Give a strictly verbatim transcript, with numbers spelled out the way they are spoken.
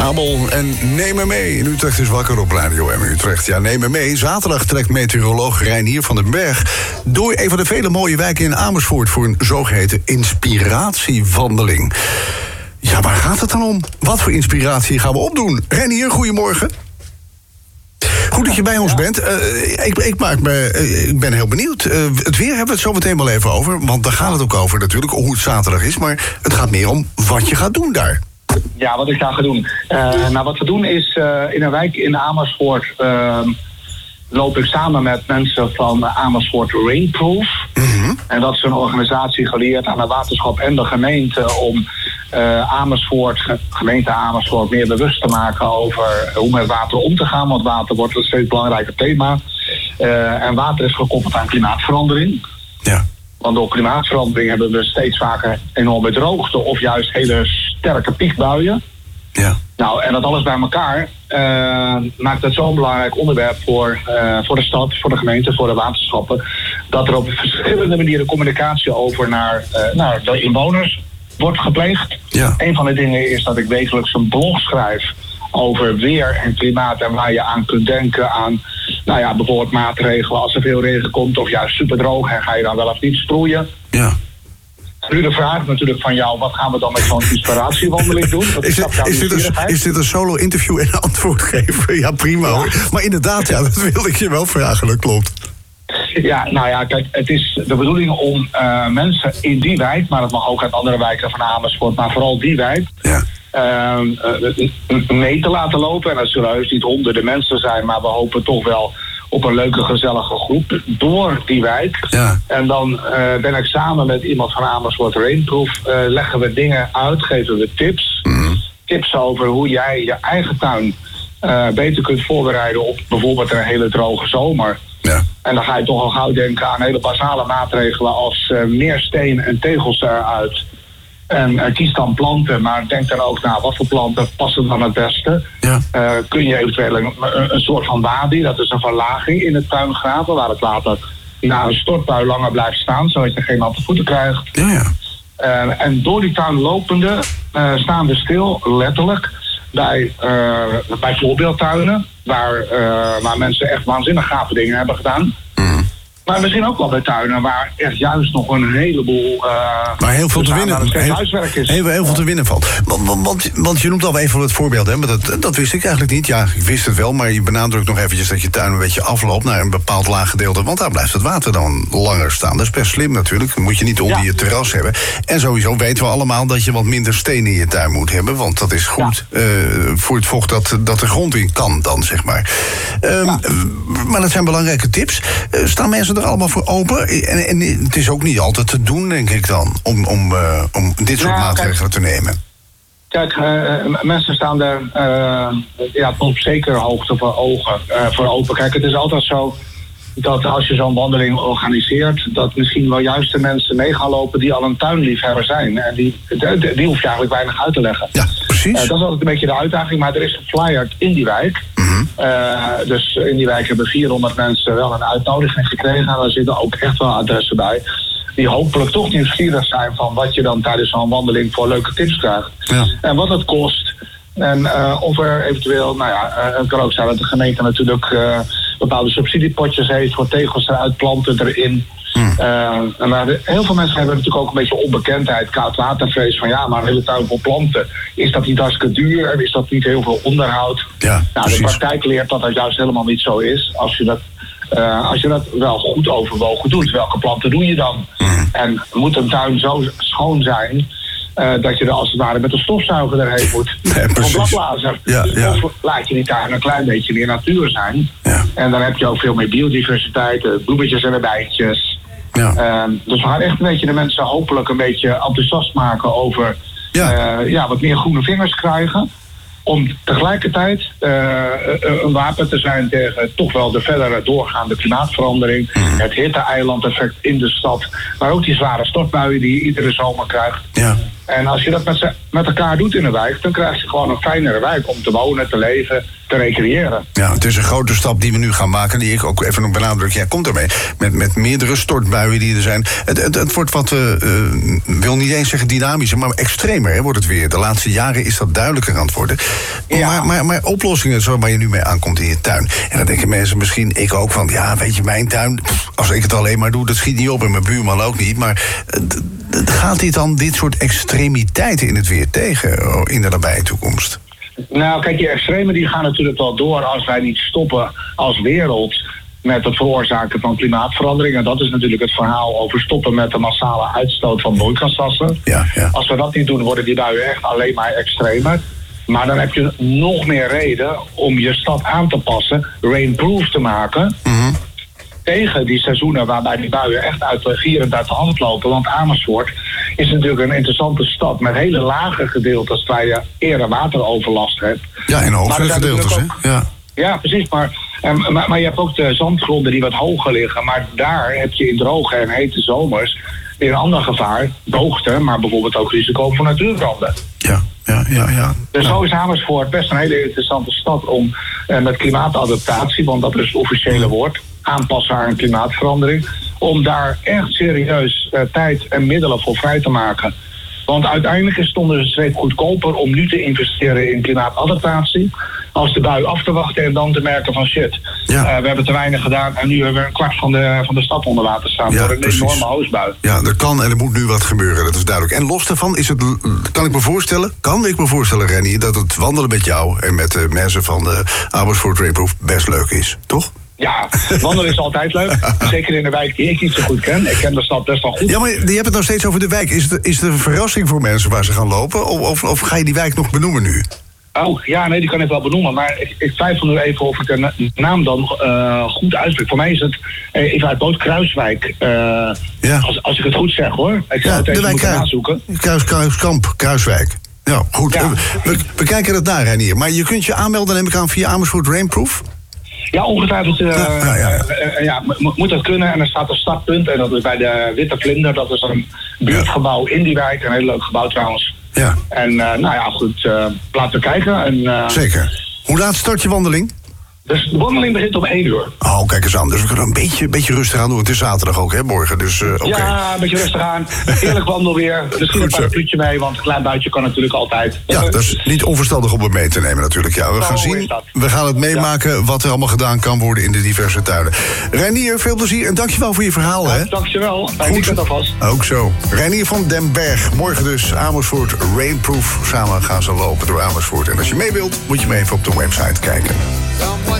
Abel en Neem me mee. In Utrecht is wakker op Radio M Utrecht. Ja, neem me mee. Zaterdag trekt meteoroloog Reinier van den Berg door een van de vele mooie wijken in Amersfoort voor een zogeheten inspiratiewandeling. Ja, waar gaat het dan om? Wat voor inspiratie gaan we opdoen? Reinier, goedemorgen. Goed dat je bij ons bent. Uh, ik, ik, maak me, uh, ik ben heel benieuwd. Uh, het weer hebben we het zo meteen wel even over. Want daar gaat het ook over natuurlijk, hoe het zaterdag is. Maar het gaat meer om wat je gaat doen daar. Ja, wat ik daar ga doen. Uh, nou, wat we doen is uh, in een wijk in Amersfoort Uh, loop ik samen met mensen van Amersfoort Rainproof. Mm-hmm. En dat is een organisatie geleerd aan de waterschap en de gemeente om uh, Amersfoort, gemeente Amersfoort, meer bewust te maken over hoe met water om te gaan. Want water wordt een steeds belangrijker thema. Uh, en water is gekoppeld aan klimaatverandering. Ja. Want door klimaatverandering hebben we steeds vaker enorme droogte of juist hele sterke piekbuien. Ja. Nou, en dat alles bij elkaar uh, maakt het zo'n belangrijk onderwerp voor, uh, voor de stad, voor de gemeente, voor de waterschappen. Dat er op verschillende manieren communicatie over naar, uh, naar de inwoners wordt gepleegd. Ja. Een van de dingen is dat ik wekelijks een blog schrijf over weer en klimaat en waar je aan kunt denken aan, nou ja, bijvoorbeeld maatregelen als er veel regen komt of juist superdroog en ga je dan wel of niet sproeien. Ja. Nu de vraag natuurlijk van jou, wat gaan we dan met zo'n inspiratiewandeling doen? Dat is, dit, is, dit een, is dit een solo-interview en antwoord geven? Ja, prima hoor. Ja. Maar inderdaad, ja, dat wilde ik je wel vragen, dat klopt. Ja, nou ja, kijk, het is de bedoeling om uh, mensen in die wijk, maar dat mag ook uit andere wijken van Amersfoort, maar vooral die wijk, ja. uh, uh, mee te laten lopen. En dat zullen heus niet honderden mensen zijn, maar we hopen toch wel op een leuke, gezellige groep door die wijk. Ja. En dan uh, ben ik samen met iemand van Amersfoort Rainproof, uh, leggen we dingen uit, geven we tips. Mm. Tips over hoe jij je eigen tuin uh, beter kunt voorbereiden op bijvoorbeeld een hele droge zomer. Ja. En dan ga je toch al gauw denken aan hele basale maatregelen als uh, meer steen en tegels eruit. En uh, kies dan planten, maar denk dan ook naar wat voor planten passen dan het beste. Ja. Uh, kun je eventueel een, een soort van wadi, dat is een verlaging in het tuin graven, waar het water na een stortbui langer blijft staan, zodat je geen natte voeten krijgt. Ja, ja. Uh, en door die tuin lopende uh, staan we stil, letterlijk, bij, uh, bij voorbeeldtuinen, waar, uh, waar mensen echt waanzinnig gave dingen hebben gedaan. Maar misschien ook wel bij tuinen waar echt juist nog een heleboel Uh, maar heel veel te winnen. Heel, huiswerk is. Heel, heel veel te winnen valt. Want, want, want je noemt al even het voorbeeld, hè? Maar dat, dat wist ik eigenlijk niet. Ja, ik wist het wel, maar je benadrukt nog eventjes dat je tuin een beetje afloopt naar een bepaald laag gedeelte. Want daar blijft het water dan langer staan. Dat is best slim natuurlijk. Dat moet je niet onder ja. je terras hebben. En sowieso weten we allemaal dat je wat minder steen in je tuin moet hebben. Want dat is goed ja. uh, voor het vocht dat, dat de grond in kan dan, zeg maar. Um, ja. Maar dat zijn belangrijke tips. Uh, staan mensen er allemaal voor open? En, en het is ook niet altijd te doen, denk ik dan, om, om, uh, om dit soort nou, maatregelen kijk, te nemen. Kijk, uh, mensen staan er uh, ja, op zekere hoogte voor ogen uh, voor open. Kijk, het is altijd zo dat als je zo'n wandeling organiseert, dat misschien wel juist de mensen mee gaan lopen die al een tuinliefhebber zijn. En die, die, die hoef je eigenlijk weinig uit te leggen. Ja, precies. Uh, dat is altijd een beetje de uitdaging, maar er is een flyer in die wijk. Mm-hmm. Uh, dus in die wijk hebben vierhonderd mensen wel een uitnodiging gekregen. En daar zitten ook echt wel adressen bij die hopelijk toch nieuwsgierig zijn van wat je dan tijdens zo'n wandeling voor leuke tips krijgt. Ja. En wat het kost. En uh, of er eventueel, nou ja, uh, het kan ook zijn dat de gemeente natuurlijk Uh, bepaalde subsidiepotjes heeft voor tegels eruit, planten erin. Hmm. Uh, maar de, heel veel mensen hebben natuurlijk ook een beetje onbekendheid, koudwatervrees van ja, maar een hele tuin vol planten. Is dat niet hartstikke duur? Is dat niet heel veel onderhoud? Ja, nou, de praktijk leert dat dat juist helemaal niet zo is. Als je dat, uh, als je dat wel goed overwogen doet, welke planten doe je dan? Hmm. En moet een tuin zo schoon zijn Uh, dat je er als het ware met een stofzuiger erheen moet. Nee, een bladblazer. Ja, ja. Of laat je die tuin een klein beetje meer natuur zijn. Ja. En dan heb je ook veel meer biodiversiteit, uh, bloemetjes en bijtjes. Ja. Uh, dus we gaan echt een beetje de mensen hopelijk een beetje enthousiast maken over ja. Uh, ja, wat meer groene vingers krijgen. Om tegelijkertijd uh, een wapen te zijn tegen toch wel de verdere doorgaande klimaatverandering. Mm. Het hitte-eilandeffect in de stad. Maar ook die zware stortbuien die je iedere zomer krijgt. Ja. En als je dat met, met elkaar doet in een wijk, dan krijg je gewoon een fijnere wijk om te wonen, te leven, te recreëren. Ja, het is een grote stap die we nu gaan maken, die ik ook even nog benadruk. Jij komt ermee, met, met meerdere stortbuien die er zijn. Het, het, het wordt wat, uh, uh, wil niet eens zeggen dynamischer, maar extremer hè, wordt het weer. De laatste jaren is dat duidelijker aan het worden. Ja. Maar, maar, maar oplossingen zo waar je nu mee aankomt in je tuin. En dan denken mensen misschien, ik ook van, ja, weet je, mijn tuin, pff, als ik het alleen maar doe, dat schiet niet op en mijn buurman ook niet. Maar uh, gaat dit dan dit soort extremiteiten in het weer tegen in de nabije toekomst? Nou, kijk, die extremen die gaan natuurlijk wel door als wij niet stoppen als wereld met het veroorzaken van klimaatverandering. En dat is natuurlijk het verhaal over stoppen met de massale uitstoot van broeikasgassen. Ja, ja. Als we dat niet doen, worden die buien echt alleen maar extremer. Maar dan heb je nog meer reden om je stad aan te passen, rainproof te maken. Mm-hmm. Tegen die seizoenen waarbij die buien echt uit de gierend uit de hand lopen. Want Amersfoort is natuurlijk een interessante stad met hele lage gedeeltes waar je eerder wateroverlast hebt. Ja, en hogere gedeeltes, hè? Ja. Ja, precies. Maar, um, maar, maar je hebt ook de zandgronden die wat hoger liggen. Maar daar heb je in droge en hete zomers weer een ander gevaar. Droogte, maar bijvoorbeeld ook risico voor natuurbranden. Ja, ja, ja. ja. Dus nou. zo is Amersfoort best een hele interessante stad om uh, met klimaatadaptatie, want dat is het officiële woord, aanpassen aan klimaatverandering, om daar echt serieus uh, tijd en middelen voor vrij te maken. Want uiteindelijk is het onder de streep goedkoper om nu te investeren in klimaatadaptatie, als de bui af te wachten en dan te merken van shit, ja. uh, we hebben te weinig gedaan en nu hebben we een kwart van de, van de stad onder water staan ja, door een precies. enorme hoosbui. Ja, er kan en er moet nu wat gebeuren, dat is duidelijk. En los daarvan is het, kan ik me voorstellen, kan ik me voorstellen, Renier, dat het wandelen met jou en met de mensen van de Amersfoort Rainproof best leuk is, toch? Ja, wandelen is altijd leuk. Zeker in de wijk die ik niet zo goed ken. Ik ken de stad best wel goed. Ja, maar je hebt het nog steeds over de wijk. Is het, is het een verrassing voor mensen waar ze gaan lopen? Of, of, of ga je die wijk nog benoemen nu? Oh, ja, nee, die kan ik wel benoemen. Maar ik, ik twijfel nu even of ik de naam dan uh, goed uitspreek. Voor mij is het uh, even uit Boot Kruiswijk. Uh, ja. als, als ik het goed zeg, hoor. Ik zou ja, het even wijk moeten nazoeken. Kruis, Kruiskamp, Kruiswijk. Ja, goed. Ja. We, we kijken dat naar, Renier. Maar je kunt je aanmelden, neem ik aan, via Amersfoort Rainproof? Ja, ongetwijfeld uh, ja, ja, ja. Uh, uh, ja, moet dat kunnen. En er staat een startpunt. En dat is bij de Witte Vlinder. Dat is een buurtgebouw in die wijk. Een heel leuk gebouw trouwens. Ja. En uh, nou ja, goed. Uh, laten we kijken. En, uh, Zeker. Hoe laat start je wandeling? Dus de wandeling begint om één uur. Oh, kijk eens aan. Dus we kunnen een beetje, beetje rustig aan doen. Het is zaterdag ook, hè, morgen. Dus, uh, okay. Ja, een beetje rustig aan. Heerlijk wandelweer. Misschien een parapluutje mee, want een klein buitje kan natuurlijk altijd. Ja, dat is niet onverstandig om het mee te nemen natuurlijk. Ja, we gaan zien. We gaan het meemaken ja. wat er allemaal gedaan kan worden in de diverse tuinen. Renier, veel plezier en dankjewel voor je verhaal. Ja, hè? Dankjewel. Fijn weekend alvast. Ook zo. Renier van den Berg. Morgen dus Amersfoort Rainproof. Samen gaan ze lopen door Amersfoort. En als je mee wilt, moet je mee even op de website kijken.